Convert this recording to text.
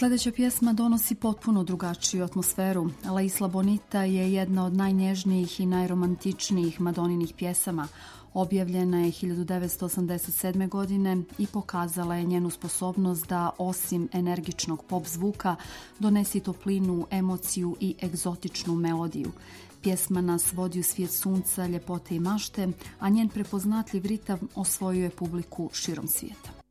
Sljedeća pjesma donosi potpuno drugačiju atmosferu. La Isla Bonita je jedna od najnježnijih i najromantičnijih Madoninih pjesama. Objavljena je 1987. godine i pokazala je njenu sposobnost da osim energičnog pop zvuka donesi toplinu, emociju i egzotičnu melodiju. Pjesma nas vodi u svijet sunca, ljepote i mašte, a njen prepoznatljiv ritam osvojio je publiku širom svijeta.